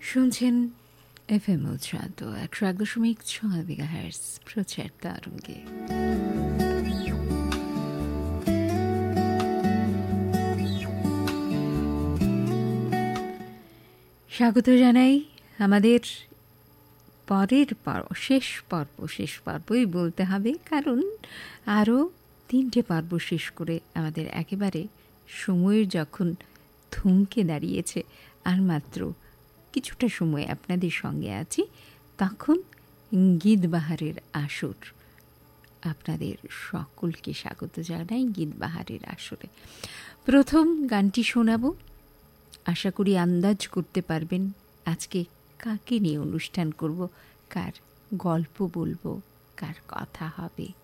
শুনছেন FM উচ্চান্ত 101.6 megahertz প্রচার তরঙ্গে। স্বাগত জানাই আমাদের পরের শেষ পর্বই বলতে হবে, কারণ আরও 3টে পর্ব শেষ করে আমাদের একেবারে সময়ের যখন থমকে দাঁড়িয়েছে, আর মাত্র কিছুটা সময় আপনাদের সঙ্গে আছি, তখন গীতবাহারের আসর। আপনাদের সকলকে স্বাগত জানাই গীতবাহারের আসরে। প্রথম গানটি শোনাবো, আশা করি আন্দাজ করতে পারবেন আজকে কাকে নিয়ে অনুষ্ঠান করব, কার গল্প বলবো, কার কথা হবে।